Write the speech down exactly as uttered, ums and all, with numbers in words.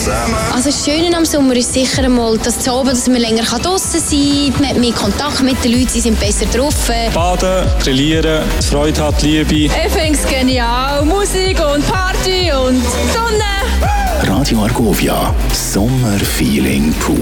zusammen. Also das Schöne am Sommer ist sicher einmal, dass zu oben, dass man länger draussen sein kann, man hat mehr Kontakt mit den Leuten, sie sind besser drauf. Baden, grillieren, Freude hat, Liebe. Ich finde es genial. Musik und Party und Sonne. Radio Argovia, Sommerfeeling pur.